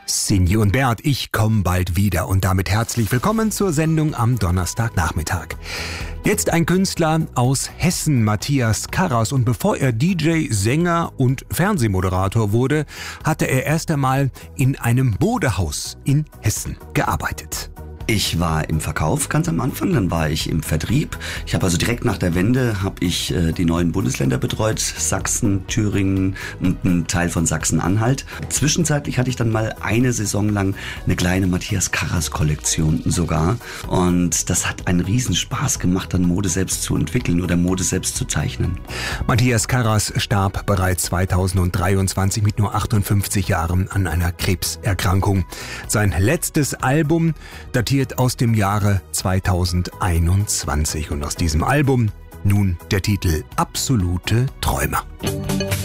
Sinje und Bert, ich komme bald wieder und damit herzlich willkommen zur Sendung am Donnerstagnachmittag. Jetzt ein Künstler aus Hessen, Matthias Karras, und bevor er DJ, Sänger und Fernsehmoderator wurde, hatte er erst einmal in einem Modehaus in Hessen gearbeitet. Ich war im Verkauf ganz am Anfang, dann war ich im Vertrieb. Ich habe also direkt nach der Wende die neuen Bundesländer betreut, Sachsen, Thüringen und einen Teil von Sachsen-Anhalt. Zwischenzeitlich hatte ich dann mal eine Saison lang eine kleine Matthias Karras-Kollektion sogar. Und das hat einen Riesenspaß gemacht, dann Mode selbst zu entwickeln oder Mode selbst zu zeichnen. Matthias Karras starb bereits 2023 mit nur 58 Jahren an einer Krebserkrankung. Sein letztes Album datiert aus dem Jahre 2021 und aus diesem Album nun der Titel Absolute Träumer.